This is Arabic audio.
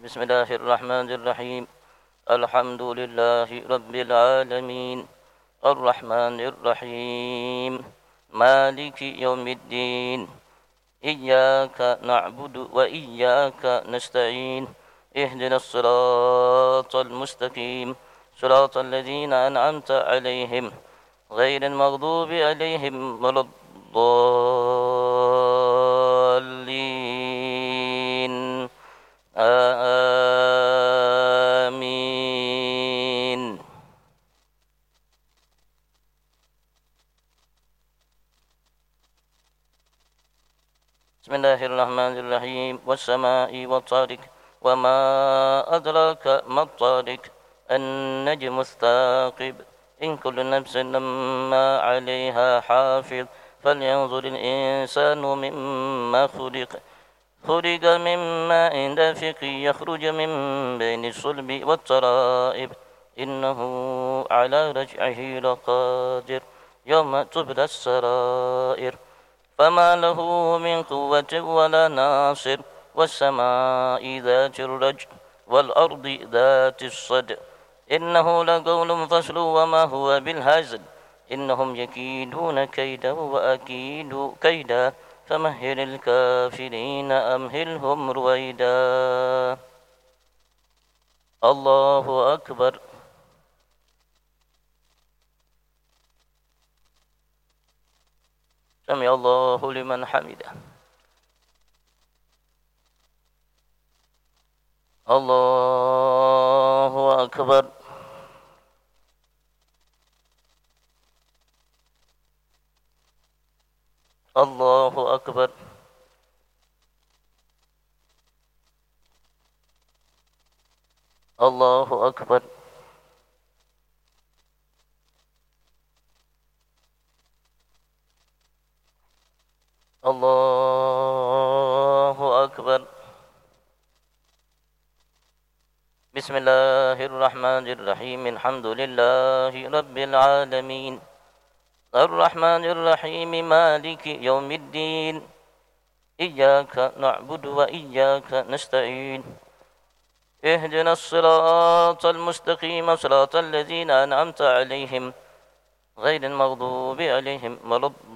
بسم الله الرحمن الرحيم. الحمد لله رب العالمين، الرحمن الرحيم، مالك يوم الدين. إياك نعبد وإياك نستعين. اهدنا الصراط المستقيم، صراط الذين أنعمت عليهم غير المغضوب عليهم ولا الضالين. آمين. بسم الله الرحمن الرحيم. والسماء والطارق، وما أدراك ما الطارق، النجم الثاقب، إن كل نفس لما عليها حافظ، فلينظر الإنسان مما خلق. خلق من ماء دافق يخرج من بين الصلب والترائب، إنه على رجعه لقادر، يوم تبلى السرائر، فما له من قوة ولا ناصر. والسماء ذات الرجع والأرض ذات الصدع، إنه لقول فصل وما هو بالهزل، إنهم يكيدون كيدا وأكيد كيدا، فمهل الكافرين أمهلهم رويدا. الله أكبر. سمع الله لمن حمده. الله أكبر. الله أكبر. الله أكبر. الله أكبر. بسم الله الرحمن الرحيم. الحمد لله رب العالمين، الرحمن الرحيم، مالك يوم الدين. إياك نعبد وإياك نستعين. اهدنا الصراط المستقيم، صراط الذين أنعمت عليهم غير المغضوب عليهم ولا الضالين.